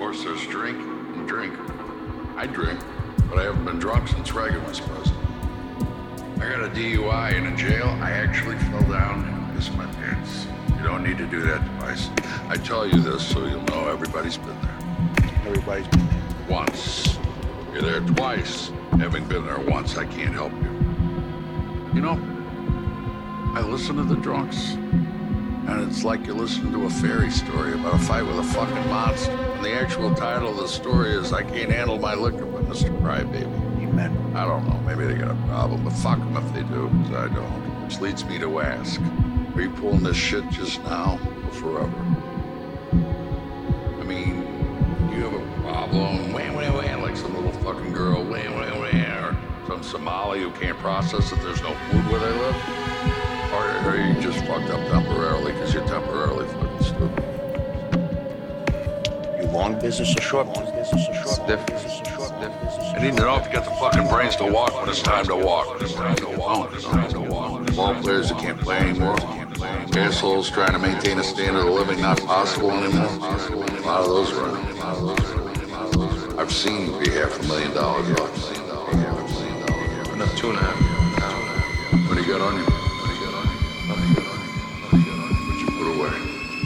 course, there's drink and drink. I drink, but I haven't been drunk since Reagan was president. I got a DUI in a jail. I actually fell down and pissed my pants. You don't need to do that twice. I tell you this so you'll know everybody's been there. Everybody's been there. Once. You're there twice. Having been there once, I can't help you. You know, I listen to the drunks, and it's like you're listening to a fairy story about a fight with a fucking monster. And the actual title of the story is I Can't Handle My Liquor by Mr. Crybaby. Amen. I don't know, maybe they got a problem, but fuck them if they do, because I don't. Which leads me to ask, are you pulling this shit just now or forever? I mean, do you have a problem? Wah, like some little fucking girl, wah, or some Somali who can't process that there's no food where they live? Or are you just fucked up temporarily because you're temporarily fucking stupid? You long business or short business? I need to know if you got the fucking brains to walk when it's time to walk. It's time to walk. Ball players that can't play anymore. Assholes trying to maintain a standard of living not possible anymore. A lot of those run. I've seen you be $500,000 bucks. Enough 2.5. What do you got on you? What'd you put away?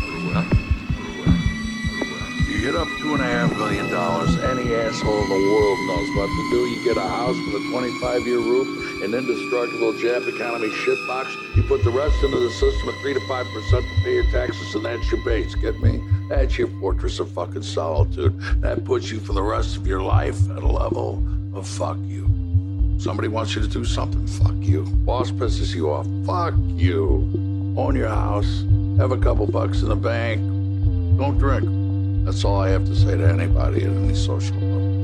You hit up $2.5 million. Any asshole in the world knows what to do. You get a house with a 25-year roof, an indestructible Jap economy shitbox. You put the rest into the system at 3 to 5% to pay your taxes, and that's your base. Get me? That's your fortress of fucking solitude. That puts you for the rest of your life at a level of fuck you. Somebody wants you to do something, fuck you. Boss pisses you off, fuck you. Own your house, have a couple bucks in the bank, don't drink. That's all I have to say to anybody at any social level.